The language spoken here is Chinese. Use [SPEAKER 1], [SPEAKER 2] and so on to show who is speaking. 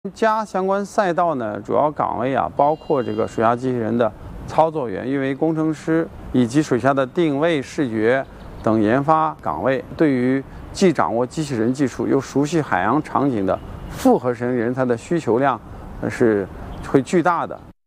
[SPEAKER 1] 加相关赛道呢，主要岗位包括这个水下机器人的操作员、运维工程师以及水下的定位、视觉等研发岗位。对于既掌握机器人技术又熟悉海洋场景的复合型人才的需求量是会巨大的。